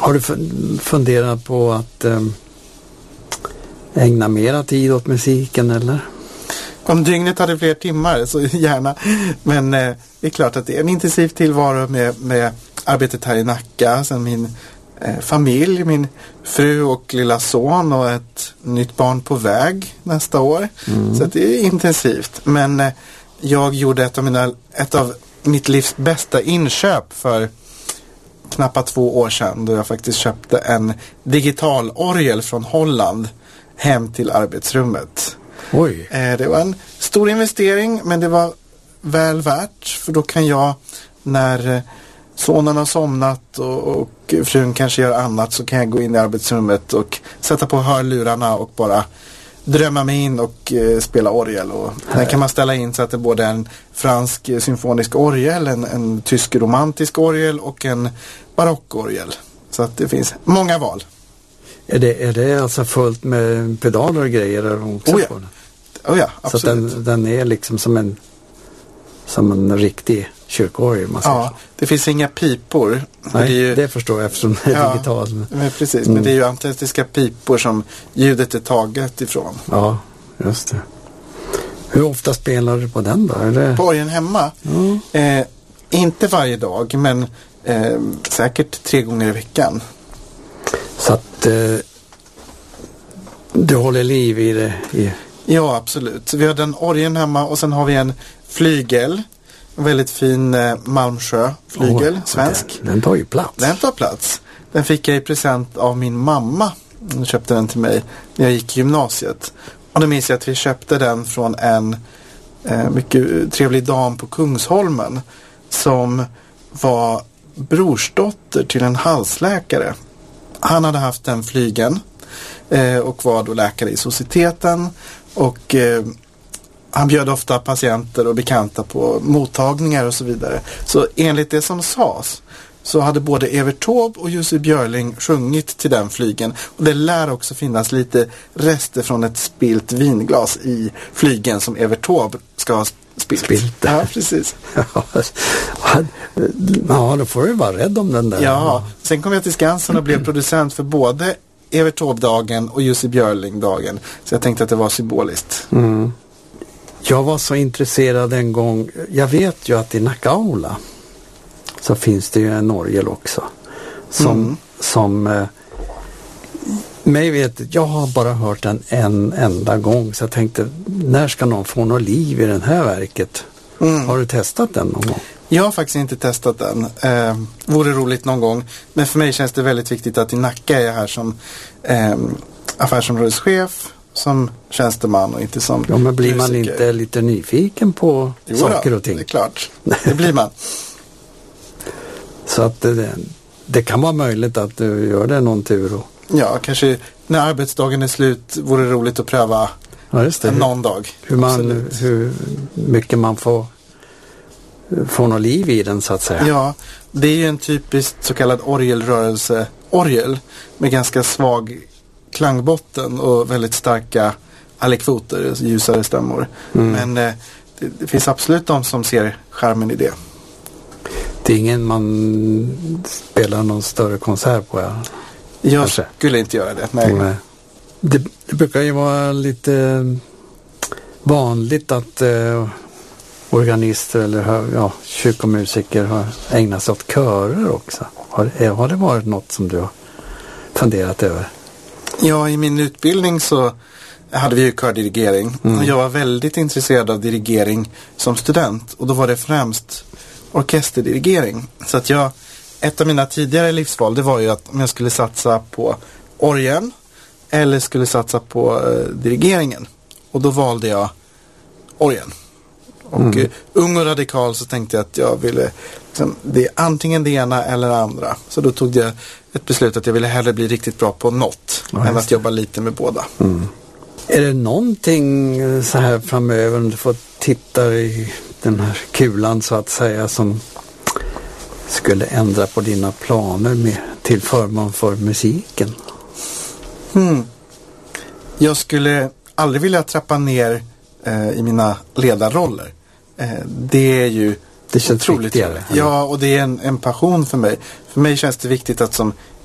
Har du funderat på att ägna mera tid åt musiken eller? Om dygnet hade fler timmar så gärna. Men det är klart att det är en intensiv tillvaro med arbetet här i Nacka. Sen min familj, min fru och lilla son och ett nytt barn på väg nästa år. Så att det är intensivt. Men jag gjorde ett av mitt livs bästa inköp för knappt 2 år sedan, då jag faktiskt köpte en digital orgel från Holland hem till arbetsrummet. Oj. Det var en stor investering, men det var väl värt, för då kan jag, när sonen har somnat och frun kanske gör annat, så kan jag gå in i arbetsrummet och sätta på hörlurarna och bara drömma mig in och spela orgel. Och där kan man ställa in så att det både är en fransk symfonisk orgel, en tysk romantisk orgel och en barockorgel. Så att det finns många val. Är det alltså fullt med pedaler och grejer också? Oh ja. Oh ja, absolut. Så att den är liksom som en riktig kyrkorgel. Ja, det finns inga pipor. Nej, det förstår jag eftersom det är digitalt. Men precis, men det är ju autentiska pipor som ljudet är taget ifrån. Ja, just det. Hur ofta spelar du på den då? Eller? På orgeln hemma? Inte varje dag, men säkert 3 gånger i veckan. Så att du håller liv i det? Ja, absolut. Vi har den orgeln hemma och sen har vi en flygel. En väldigt fin Malmsjö-flygel, svensk. Den tar ju plats. Den tar plats. Den fick jag i present av min mamma. Hon köpte den till mig när jag gick i gymnasiet. Och då minns jag att vi köpte den från en mycket trevlig dam på Kungsholmen som var brorsdotter till en halsläkare. Han hade haft den flygen och var då läkare i societeten, och han bjöd ofta patienter och bekanta på mottagningar och så vidare. Så enligt det som sades så hade både Evert Taube och Jussi Björling sjungit till den flygen. Och det lär också finnas lite rester från ett spilt vinglas i flygen som Evert Taube ska ha spilt. Ja, precis. Ja, då får du vara rädd om den där. Ja, sen kom jag till Skansen och blev producent för både Evert Taube-dagen och Jussi Björling-dagen. Så jag tänkte att det var symboliskt. Jag var så intresserad en gång. Jag vet ju att i Nackaula så finns det ju en orgel också. Som mig vet, jag har bara hört den en enda gång. Så jag tänkte, när ska någon få något liv i den här verket? Har du testat den någon gång? Jag har faktiskt inte testat den. Vore roligt någon gång. Men för mig känns det väldigt viktigt att i Nacka är jag här som affärsområdeschef, som tjänsteman och inte som Ja, men blir man musiker. inte lite nyfiken på saker och ting? Det är klart. Det blir man. Så att det kan vara möjligt att du gör det någon tur. Ja, kanske när arbetsdagen är slut vore det roligt att pröva någon dag. Hur mycket man får något liv i den så att säga. Ja, det är ju en typisk så kallad orgelrörelse-orgel med ganska svag klangbotten och väldigt starka alekvoter, ljusare stämmor. Men det finns absolut de som ser charmen i det. Det är ingen man spelar någon större konsert på. Jag skulle inte göra det, nej. Det brukar ju vara lite vanligt att organister eller kyrkomusiker har ägnat sig åt körer också. Har det varit något som du har funderat över? Ja, i min utbildning så hade vi ju kördirigering. Och jag var väldigt intresserad av dirigering som student. Och då var det främst orkesterdirigering. Så att ett av mina tidigare livsval, det var ju att om jag skulle satsa på orgeln eller skulle satsa på dirigeringen. Och då valde jag orgeln. Och ung och radikal så tänkte jag att jag ville det är antingen det ena eller det andra. Så då tog jag ett beslut att jag ville hellre bli riktigt bra på något än att jobba lite med båda. Är det någonting så här framöver om du får titta i den här kulan så att säga som skulle ändra på dina planer till förmån för musiken? Jag skulle aldrig vilja trappa ner i mina ledarroller. Det är ju det känns otroligt. Ja, och det är en passion för mig. För mig känns det viktigt att som